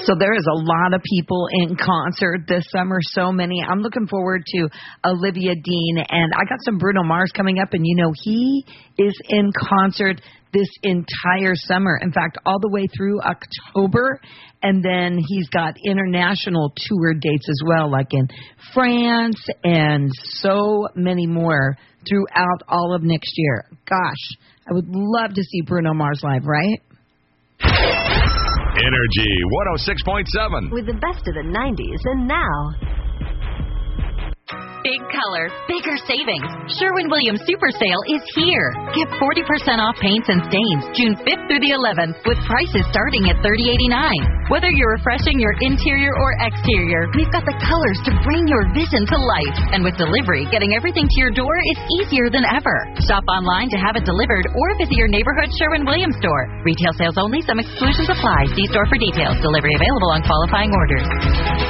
So there is a lot of people in concert this summer, so many. I'm looking forward to Olivia Dean, and I got some Bruno Mars coming up, and he is in concert this entire summer. In fact, all the way through October, and then he's got international tour dates as well, like in France and so many more throughout all of next year. Gosh, I would love to see Bruno Mars live, right? Energy 106.7. With the best of the 90s and now. Big color, bigger savings. Sherwin-Williams Super Sale is here. Get 40% off paints and stains June 5th through the 11th with prices starting at $30.89. Whether you're refreshing your interior or exterior, we've got the colors to bring your vision to life. And with delivery, getting everything to your door is easier than ever. Shop online to have it delivered or visit your neighborhood Sherwin-Williams store. Retail sales only. Some exclusions apply. See store for details. Delivery available on qualifying orders.